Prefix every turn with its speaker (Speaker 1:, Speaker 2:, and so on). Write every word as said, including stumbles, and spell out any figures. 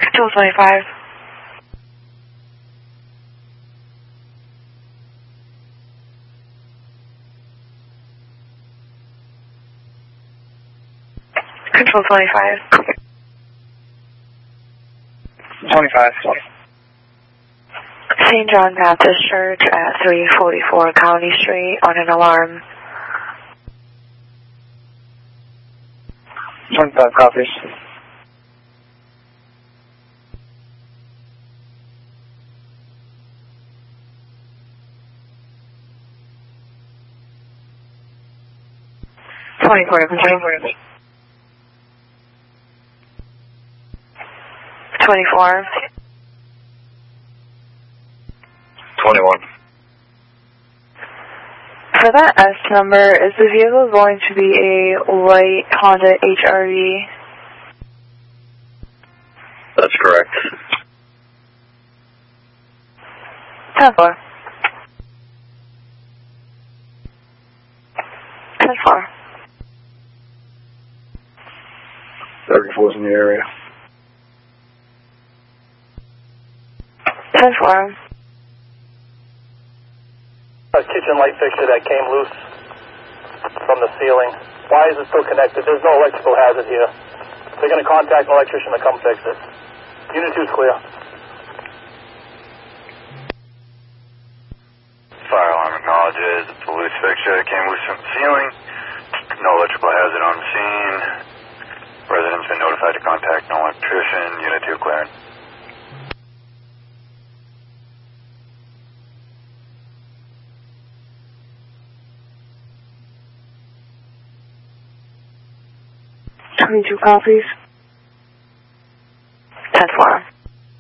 Speaker 1: Control twenty-five. Control twenty-five.
Speaker 2: twenty-five.
Speaker 1: Saint John Baptist Church at three forty-four County Street on an alarm.
Speaker 2: twenty-five copies.
Speaker 1: twenty-four. twenty-four.
Speaker 3: twenty-one.
Speaker 1: For that S number, is the vehicle going to be a white Honda H R V?
Speaker 3: That's correct.
Speaker 1: ten four. ten four.
Speaker 2: thirty-four's in the area.
Speaker 1: ten four.
Speaker 4: A kitchen light fixture that came loose from the ceiling. Why is it still connected? There's no electrical hazard here. They're going to contact an electrician to come fix it. Unit two's clear.
Speaker 3: Fire alarm acknowledges it's a loose fixture that came loose from the ceiling. No electrical hazard on scene. Residents been notified to contact an electrician. Unit two cleared.
Speaker 1: twenty-two copies. ten four.